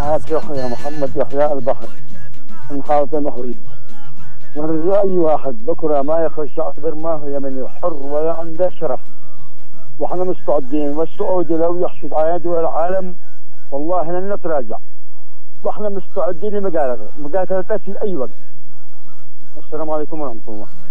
معك يحيى محمد يحيى البحر من محافظة محويد. ونرجو أي واحد بكرة ما يخش أكبر ما هو يمني حر ولا عنده شرف، وإحنا مستعدين. والسعودي لو يحشد على دول العالم والله لن نتراجع، وإحنا مستعدين لمقاتلته في أي وقت. السلام عليكم ورحمة الله.